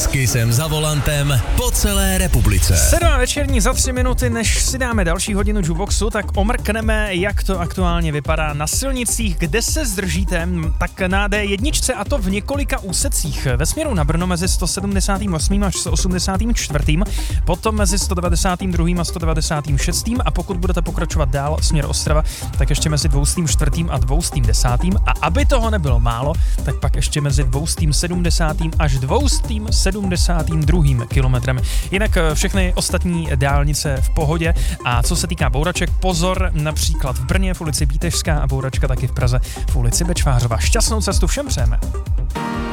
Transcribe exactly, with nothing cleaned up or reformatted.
Kissem za volantem po celé republice. Sedmá večerní za tři minuty, než si dáme další hodinu jukeboxu, tak omrkneme, jak to aktuálně vypadá na silnicích, kde se zdržíte, tak na dé jedna a to v několika úsecích. Ve směru na Brno mezi sto sedmdesát osm až sto osmdesát čtyři, potom mezi sto devadesát dva a sto devadesát šest a pokud budete pokračovat dál směr Ostrava, tak ještě mezi dvě stě čtyři a dvě stě deset a aby toho nebylo málo, tak pak ještě mezi dvě stě sedmdesát až dvě stě sedmdesát dva kilometrem. Jinak všechny ostatní dálnice v pohodě a co se týká bouraček, pozor, například v Brně v ulici Bítežská a bouračka taky v Praze v ulici Bečvářova. Šťastnou cestu všem přejeme.